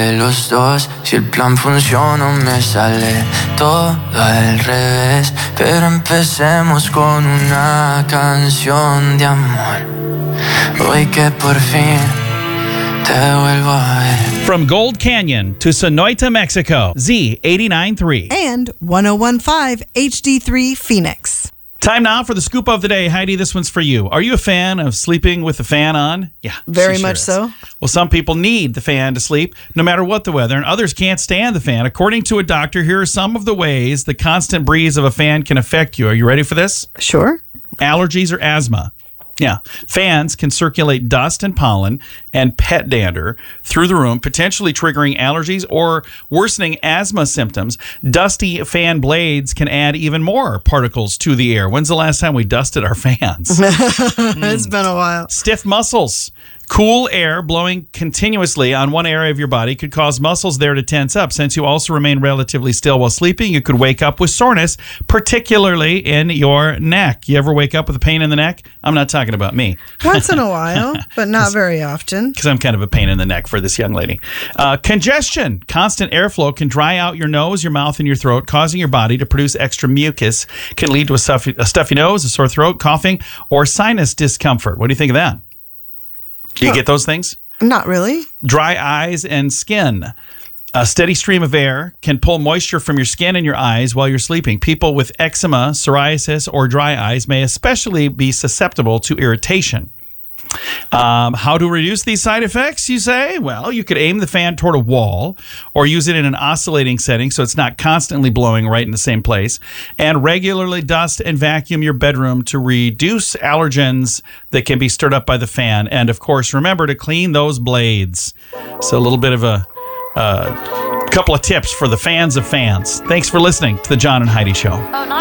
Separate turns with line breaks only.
De los dos, si el plan funciona me sale todo al revés. Pero empecemos con una canción de amor. Hoy que por fin te vuelvo a ver.
From Gold Canyon to Sonoita, Mexico, Z89.3.
And 101.5 HD3 Phoenix.
Time now for the scoop of the day. Heidi, this one's for you. Are you a fan of sleeping with the fan on? Yeah.
Very
she sure
much
is.
so.
Well, some people need the fan to sleep no matter what the weather, and others can't stand the fan. According to a doctor, here are some of the ways the constant breeze of a fan can affect you. Are you ready for this?
Sure.
Allergies or asthma. Yeah. Fans can circulate dust and pollen and pet dander through the room, potentially triggering allergies or worsening asthma symptoms. Dusty fan blades can add even more particles to the air. When's the last time we dusted our fans?
It's been a while.
Stiff muscles. Cool air blowing continuously on one area of your body could cause muscles there to tense up. Since you also remain relatively still while sleeping, you could wake up with soreness, particularly in your neck. You ever wake up with a pain in the neck? I'm not talking about me.
Once in a while, but not very often.
Because I'm kind of a pain in the neck for this young lady. Congestion. Constant airflow can dry out your nose, your mouth, and your throat, causing your body to produce extra mucus. Can lead to a stuffy nose, a sore throat, coughing, or sinus discomfort. What do you think of that? Do you get those things?
Not really.
Dry eyes and skin. A steady stream of air can pull moisture from your skin and your eyes while you're sleeping. People with eczema, psoriasis, or dry eyes may especially be susceptible to irritation. How to reduce these side effects, you say? Well, you could aim the fan toward a wall or use it in an oscillating setting so it's not constantly blowing right in the same place, and regularly dust and vacuum your bedroom to reduce allergens that can be stirred up by the fan. And, of course, remember to clean those blades. So a little bit of a couple of tips for the fans of fans. Thanks for listening to the John and Heidi Show.